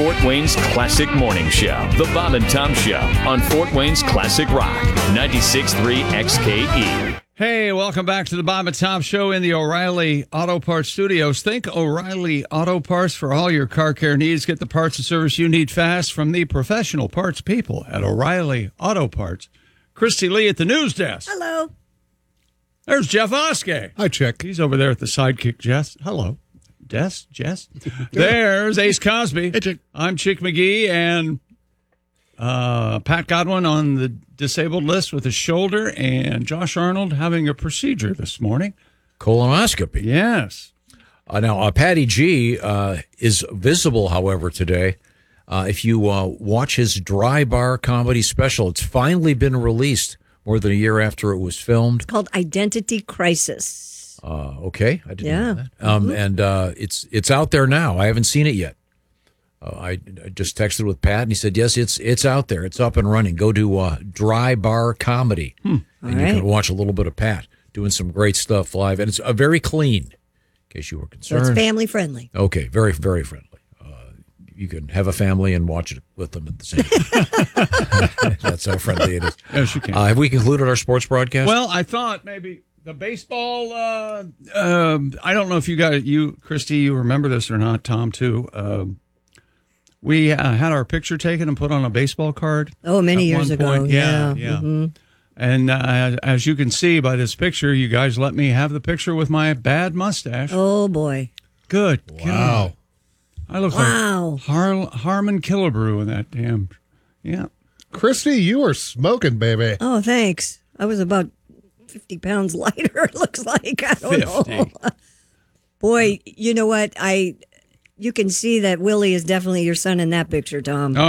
Fort Wayne's Classic Morning Show, The Bob and Tom Show, on Fort Wayne's Classic Rock, 96.3 XKE. Hey, welcome back to the Bob and Tom Show in the O'Reilly Auto Parts Studios. Think O'Reilly Auto Parts for all your car care needs. Get the parts and service you need fast from the professional parts people at O'Reilly Auto Parts. Christy Lee at the news desk. Hello. There's Jeff Oskey. Hi, Chick. He's over there at the sidekick, Jess. Hello. Jess. There's Ace Cosby. Hey, Chick. I'm Chick McGee, and Pat Godwin on the disabled list with his shoulder, and Josh Arnold having a procedure this morning. Colonoscopy. Yes. Now, Patty G is visible, however, today. If you watch his Dry Bar comedy special, it's finally been released more than a year after it was filmed. It's called Identity Crisis. Okay, I didn't know that. And it's out there now. I haven't seen it yet. I just texted with Pat, and he said, yes, it's out there. It's up and running. Go to Dry Bar Comedy, and you can watch a little bit of Pat doing some great stuff live. And it's very clean, in case you were concerned. So it's family friendly. Okay, very, very friendly. You can have a family and watch it with them at the same time. That's how friendly it is. Yes, you can. Have we concluded our sports broadcast? Well, I thought maybe the baseball, I don't know if you, Christy, you remember this or not, Tom, too. We had our picture taken and put on a baseball card. Oh, many years ago. Yeah. Mm-hmm. And as you can see by this picture, you guys let me have the picture with my bad mustache. Oh, boy. Good. Wow. God. I look like Harmon Killebrew in that damn. Yeah. Christy, you are smoking, baby. Oh, thanks. I was about 50 pounds lighter, it looks like. I don't know. Boy, you know what? You can see that Willie is definitely your son in that picture, Tom.